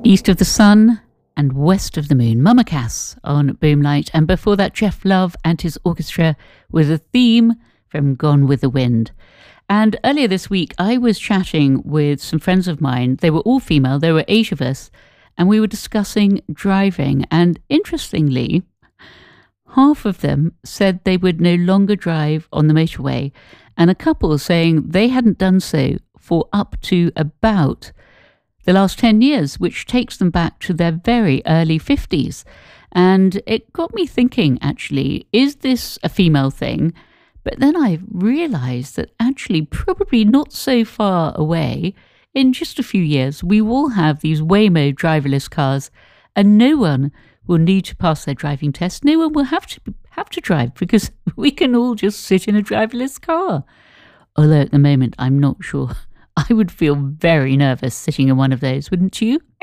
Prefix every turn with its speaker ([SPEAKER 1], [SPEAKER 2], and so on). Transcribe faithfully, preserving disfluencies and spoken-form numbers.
[SPEAKER 1] East of the Sun and West of the Moon, Mama Cass on Boomlight, and before that Geoff Love and his orchestra with a theme from Gone with the Wind. And earlier this week I was chatting with some friends of mine. They were all female, there were eight of us, and we were discussing driving, and interestingly half of them said they would no longer drive on the motorway, and a couple saying they hadn't done so for up to about the last ten years, which takes them back to their very early fifties. And it got me thinking, actually, is this a female thing? But then I realised that actually probably not so far away, in just a few years, we will have these Waymo driverless cars, and no one will need to pass their driving test. No one will have to have to drive, because we can all just sit in a driverless car. Although at the moment, I'm not sure. I would feel very nervous sitting in one of those, wouldn't you?